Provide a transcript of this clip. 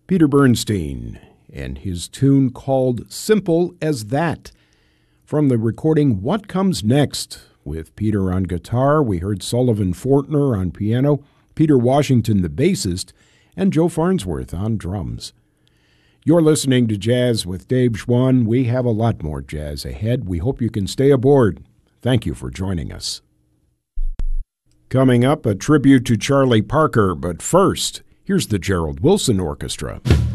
Peter Bernstein and his tune called Simple as That. From the recording What Comes Next, with Peter on guitar, we heard Sullivan Fortner on piano, Peter Washington the bassist, and Joe Farnsworth on drums. You're listening to Jazz with Dave Schwann. We have a lot more jazz ahead. We hope you can stay aboard. Thank you for joining us. Coming up, a tribute to Charlie Parker, but first, here's the Gerald Wilson Orchestra.